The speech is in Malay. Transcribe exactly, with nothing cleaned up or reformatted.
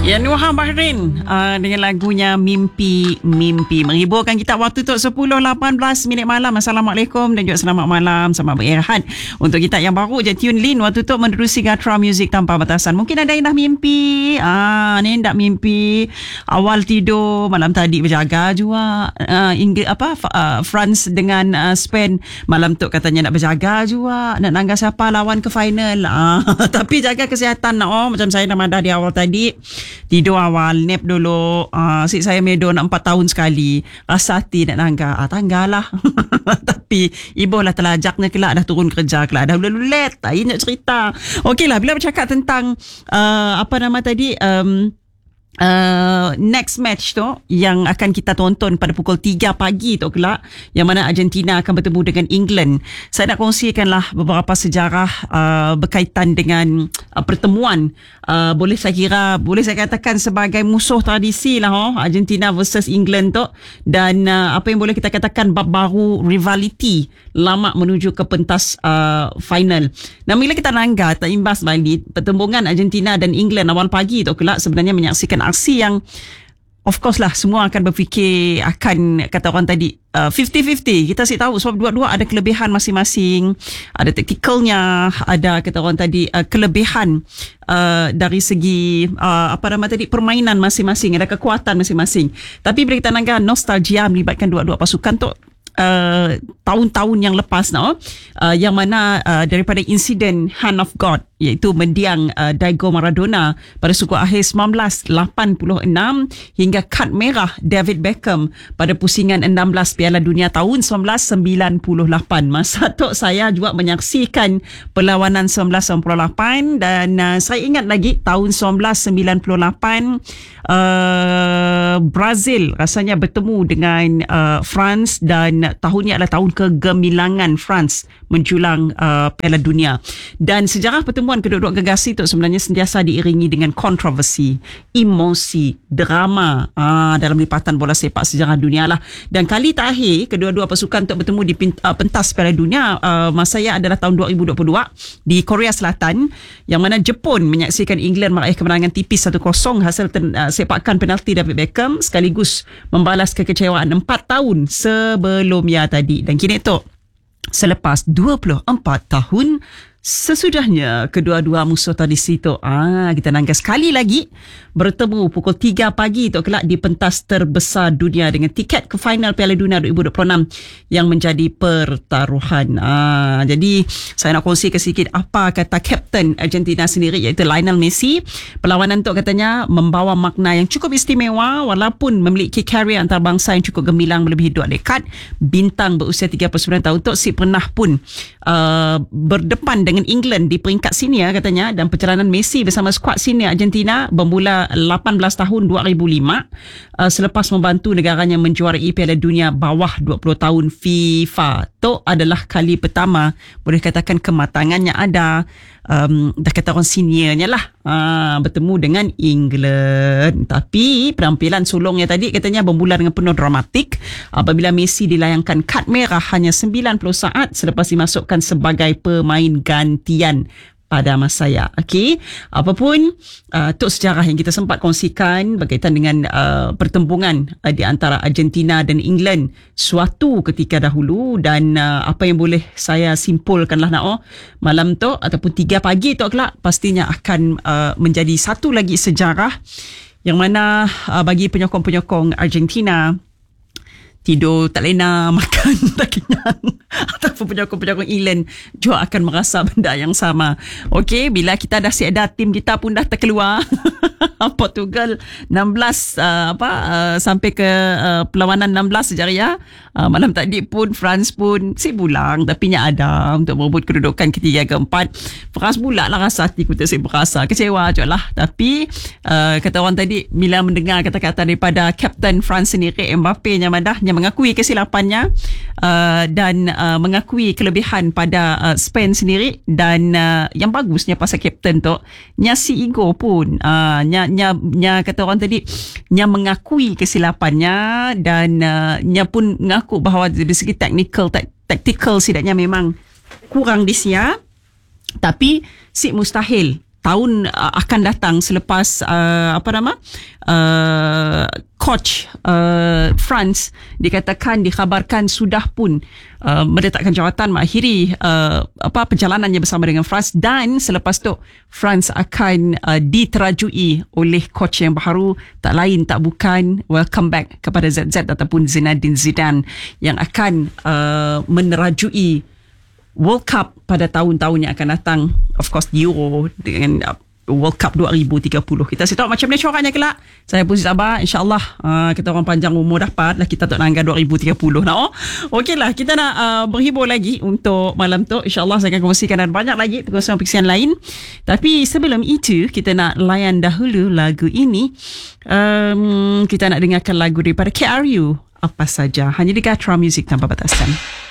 Ya, Nuha Bahrain uh, dengan lagunya Mimpi Mimpi menghiburkan kita waktu tu sepuluh lapan belas minit malam. Assalamualaikum dan juga selamat malam, selamat beristirahat untuk kita yang baru je tune in waktu tu menerusi Gatra Music tanpa batasan. Mungkin ada yang dah mimpi, ah ni dah mimpi awal tidur malam tadi berjaga juga. Uh, Inggris apa uh, France dengan uh, Spain malam tu katanya nak berjaga juga, nak nangga siapa lawan ke final. Ah tapi jaga kesihatan nak oh macam saya dah madah di awal tadi. Tidur awal, nap dulu. Uh, Sik saya medo nak empat tahun sekali. Rasa hati nak tangga. Ah, tangga lah. Tapi ibu lah telajak kelak dah turun kerja kelak. Dah lulet. Tak nak cerita. Okey lah, bila bercakap tentang uh, apa nama tadi... Um, Uh, next match tu yang akan kita tonton pada pukul tiga pagi tu kelak, yang mana Argentina akan bertemu dengan England. Saya nak kongsikanlah beberapa sejarah uh, berkaitan dengan uh, pertemuan uh, boleh saya kira boleh saya katakan sebagai musuh tradisi lah oh, Argentina versus England tu, dan uh, apa yang boleh kita katakan bab baru rivality lama menuju ke pentas uh, final. Dan bila kita nangga tak imbas balik pertembungan Argentina dan England awal pagi tu kelak, sebenarnya menyaksikan aksi yang of course lah semua akan berfikir akan kata orang tadi uh, fifty fifty. Kita sih tahu sebab dua-dua ada kelebihan masing-masing, ada taktikalnya, ada kata orang tadi uh, kelebihan uh, dari segi uh, apa nama tadi permainan masing-masing, ada kekuatan masing-masing. Tapi bila kita nangga nostalgia melibatkan dua-dua pasukan tu Uh, tahun-tahun yang lepas no, uh, yang mana uh, daripada insiden Hand of God, iaitu mendiang uh, Diego Maradona pada suku akhir sembilan belas lapan puluh enam hingga kad merah David Beckham pada pusingan enam belas Piala Dunia tahun sembilan belas sembilan puluh lapan. Masa tu saya juga menyaksikan perlawanan sembilan belas sembilan puluh lapan, dan uh, saya ingat lagi tahun sembilan belas sembilan puluh lapan uh, Brazil rasanya bertemu dengan uh, France, dan tahun ini adalah tahun kegemilangan France menjulang uh, Piala Dunia. Dan sejarah pertemuan kedua-dua gegasi itu sebenarnya sentiasa diiringi dengan kontroversi, emosi, drama uh, dalam lipatan bola sepak sejarah dunia lah. Dan kali terakhir kedua-dua pasukan untuk bertemu di uh, pentas Piala Dunia uh, masa saya adalah tahun dua ribu dua puluh dua di Korea Selatan, yang mana Jepun menyaksikan England meraih kemenangan tipis satu kosong hasil ten, uh, sepakan penalti David Beckham, sekaligus membalas kekecewaan empat tahun sebelumnya tadi. Dan kini tu selepas dua puluh empat tahun sesudahnya kedua-dua musuh tradisi tu ah kita nangga sekali lagi bertemu pukul tiga pagi tu kelak di pentas terbesar dunia dengan tiket ke final Piala Dunia dua ribu dua puluh enam yang menjadi pertaruhan. Ah jadi saya nak kongsikan sedikit apa kata kapten Argentina sendiri, iaitu Lionel Messi. Perlawanan tu katanya membawa makna yang cukup istimewa walaupun memiliki karier antarabangsa yang cukup gemilang melebihi dua dekad. Bintang berusia tiga puluh sembilan tahun tu si pernah pun uh, berdepan dengan England di peringkat senior katanya, dan perjalanan Messi bersama skuad senior Argentina bermula lapan belas tahun dua ribu lima uh, selepas membantu negaranya menjuarai Piala Dunia bawah dua puluh tahun FIFA. Itu adalah kali pertama boleh katakan kematangannya ada, um, dah kata orang seniornya lah uh, bertemu dengan England. Tapi penampilan sulungnya tadi katanya bermula dengan penuh dramatik apabila Messi dilayangkan kad merah hanya sembilan puluh saat selepas dimasukkan sebagai pemain gantian pada masa saya. Okey, apapun uh, tu sejarah yang kita sempat kongsikan berkaitan dengan uh, pertembungan uh, di antara Argentina dan England suatu ketika dahulu. Dan uh, apa yang boleh saya simpulkanlah nak oh, malam tu ataupun tiga pagi tu kelak pastinya akan uh, menjadi satu lagi sejarah yang mana uh, bagi penyokong-penyokong Argentina tidur tak lena, makan tak kenyang, ataupun penyokong-penyokong England juga akan merasa benda yang sama. Okey, bila kita dah siap dah, tim kita pun dah terkeluar Portugal enam belas uh, apa uh, sampai ke uh, perlawanan enam belas sejaria. Uh, malam tadi pun France pun si pulang, tapi nya ada untuk merebut kedudukan ketiga keempat. France pula lah rasa hati kita si berasa kecewa je lah. Tapi uh, kata orang tadi bila mendengar kata-kata daripada Kapten France sendiri Mbappe nya madahnya mengakui kesilapannya uh, dan uh, mengakui kelebihan pada uh, Spain sendiri. Dan uh, yang bagusnya pasal kapten tu nya si ego pun uh, nya, nya, nya kata orang tadi nya mengakui kesilapannya, dan uh, nya pun mengaku bahawa dari segi technical tak, tactical sidaknya memang kurang di sia, tapi si mustahil tahun uh, akan datang selepas uh, apa nama uh, coach uh, France dikatakan dikhabarkan sudah pun uh, meletakkan jawatan mengakhiri uh, apa perjalanannya bersama dengan France, dan selepas tu France akan uh, diterajui oleh coach yang baru, tak lain tak bukan welcome back kepada Z Z ataupun Zinedine Zidane yang akan uh, menerajui World Cup pada tahun-tahun yang akan datang, of course Euro dengan uh, World Cup dua ribu tiga puluh. Kita siap macam mana coraknya kelak. Saya pun sabar, insyaAllah uh, kita orang panjang umur dapat lah kita tak nangga dua ribu tiga puluh nak. Oh, okey lah, kita nak uh, berhibur lagi untuk malam tu. InsyaAllah saya akan kongsikan dan banyak lagi perkongsian-perkongsian lain. Tapi sebelum itu kita nak layan dahulu lagu ini. Um, kita nak dengarkan lagu daripada K R U, Apa Saja, hanya di Gatra Music Tanpa Batasan.